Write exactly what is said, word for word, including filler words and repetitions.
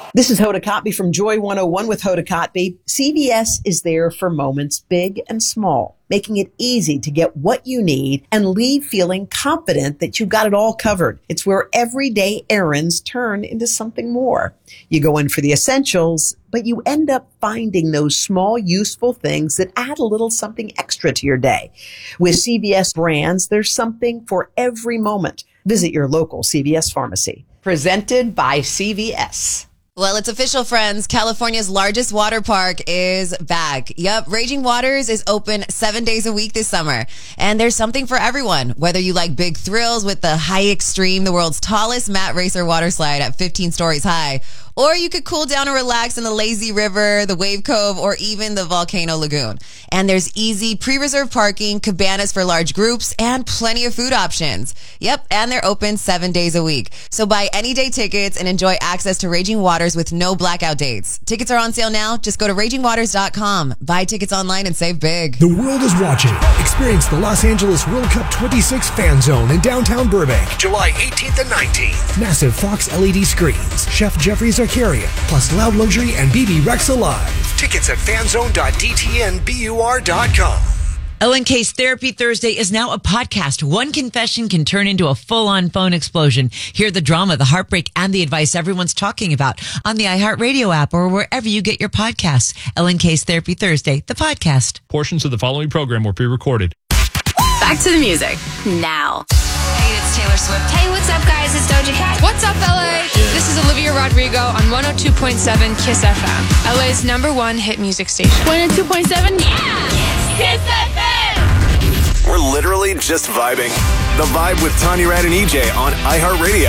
This is Hoda Kotb from Joy one oh one with Hoda Kotb. C V S is there for moments big and small, making it easy to get what you need and leave feeling confident that you got it all covered. It's where everyday errands turn into something more. You go in for the essentials, but you end up finding those small, useful things that add a little something extra to your day. With C V S brands, there's something for every moment. Visit your local C V S pharmacy. Presented by C V S. Well, it's official, friends. California's largest water park is back. Yep, Raging Waters is open seven days a week this summer. And there's something for everyone. Whether you like big thrills with the High Extreme, the world's tallest mat racer water slide at fifteen stories high, or you could cool down and relax in the lazy river, the wave cove, or even the volcano lagoon. And there's easy pre-reserved parking, cabanas for large groups, and plenty of food options. Yep, and they're open seven days a week. So buy any day tickets and enjoy access to Raging Waters with no blackout dates. Tickets are on sale now. Just go to raging waters dot com. Buy tickets online and save big. The world is watching. Experience the Los Angeles World Cup twenty-six Fan Zone in downtown Burbank, July eighteenth and nineteenth. Massive Fox L E D screens, Chef Jeffrey Zakarian, plus Loud Luxury and B B Rex Alive. Tickets at fanzone dot d t n bur dot com. L N K's Therapy Thursday is now a podcast. One confession can turn into a full-on phone explosion. Hear the drama, the heartbreak, and the advice everyone's talking about on the iHeartRadio app or wherever you get your podcasts. L N K's Therapy Thursday, the podcast. Portions of the following program were pre-recorded. Back to the music now. Hey, it's Taylor Swift. Hey, what's up, guys? It's Doja Cat. What's up, L A? Yeah. This is Olivia Rodrigo on one oh two point seven KISS F M, L A's number one hit music station. one oh two point seven? Yeah! KISS F M! We're literally just vibing. The Vibe with Tanya Rad and E J on iHeartRadio.